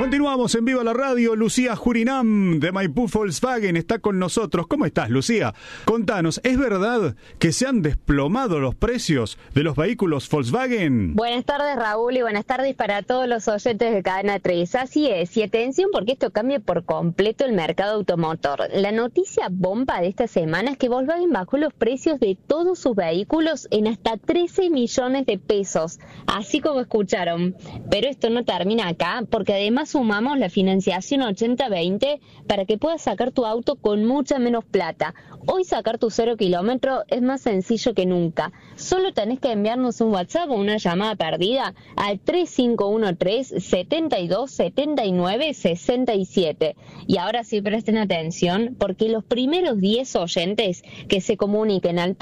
Continuamos en Viva la Radio. Lucía Jurinam de Maipú Volkswagen está con nosotros. ¿Cómo estás, Lucía? Contanos, ¿es verdad que se han desplomado los precios de los vehículos Volkswagen? Buenas tardes, Raúl, y buenas tardes para todos los oyentes de Cadena 3. Así es, y atención porque esto cambia por completo el mercado automotor. La noticia bomba de esta semana es que Volkswagen bajó los precios de todos sus vehículos en hasta 13 millones de pesos, así como escucharon. Pero esto no termina acá, porque además sumamos la financiación 80-20 para que puedas sacar tu auto con mucha menos plata. Hoy sacar tu 0 kilómetro es más sencillo que nunca. Solo tenés que enviarnos un WhatsApp o una llamada perdida al 3513-7279-67. Y ahora sí presten atención, porque los primeros 10 oyentes que se comuniquen al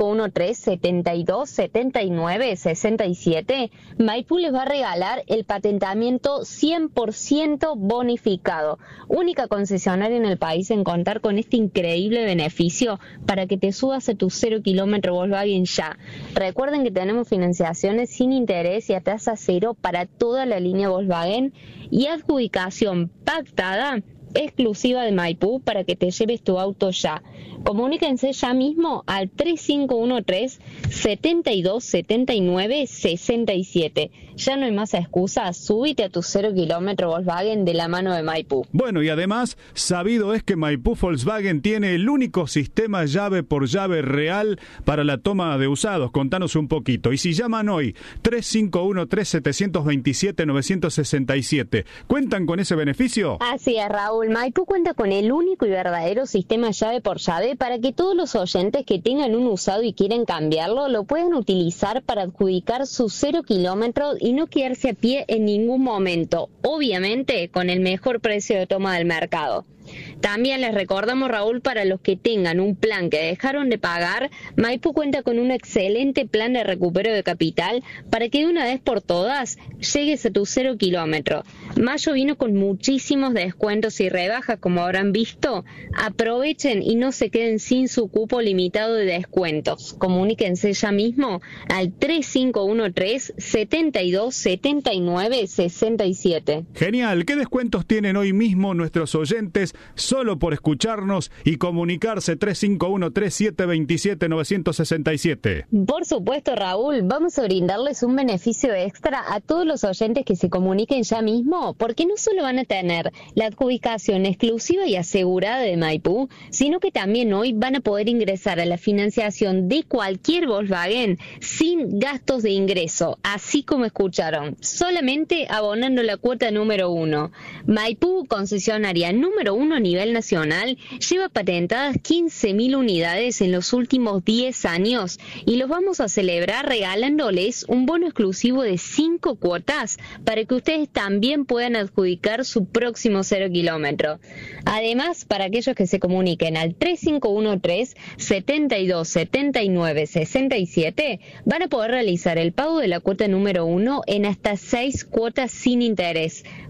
3513-7279-67, Maipú les va a regalar el patentamiento 100% bonificado. Única concesionaria en el país en contar con este increíble beneficio para que te subas a tu 0 kilómetro Volkswagen ya. Recuerden que tenemos financiaciones sin interés y a tasa cero para toda la línea Volkswagen y adjudicación pactada exclusiva de Maipú para que te lleves tu auto ya. Comuníquense ya mismo al 3513-7279-67. Ya no hay más excusas, súbite a tu 0 kilómetro Volkswagen de la mano de Maipú. Bueno, y además, sabido es que Maipú Volkswagen tiene el único sistema llave por llave real para la toma de usados. Contanos un poquito. Y si llaman hoy, 3513-727-967, ¿cuentan con ese beneficio? Así es, Raúl. Maipú cuenta con el único y verdadero sistema llave por llave para que todos los oyentes que tengan un usado y quieren cambiarlo lo puedan utilizar para adjudicar su 0 kilómetro y no quedarse a pie en ningún momento, obviamente con el mejor precio de toma del mercado. También les recordamos, Raúl, para los que tengan un plan que dejaron de pagar, Maipú cuenta con un excelente plan de recupero de capital para que de una vez por todas llegues a tu 0 kilómetro. Mayo vino con muchísimos descuentos y rebajas, como habrán visto. Aprovechen y no se queden sin su cupo limitado de descuentos. Comuníquense ya mismo al 3513-7279-67. Genial, ¿qué descuentos tienen hoy mismo nuestros oyentes solo por escucharnos y comunicarse? 3513-727-967. Por supuesto, Raúl, vamos a brindarles un beneficio extra a todos los oyentes que se comuniquen ya mismo, porque no solo van a tener la adjudicación exclusiva y asegurada de Maipú, sino que también hoy van a poder ingresar a la financiación de cualquier Volkswagen sin gastos de ingreso, así como escucharon, solamente abonando la cuota número 1. Maipú, concesionaria número 1 a nivel nacional, lleva patentadas 15.000 unidades en los últimos 10 años y los vamos a celebrar regalándoles un bono exclusivo de 5 cuotas para que ustedes también puedan adjudicar su próximo 0 kilómetro. Además, para aquellos que se comuniquen al 3513-7279-67, van a poder realizar el pago de la cuota número 1 en hasta 6 cuotas sin interés.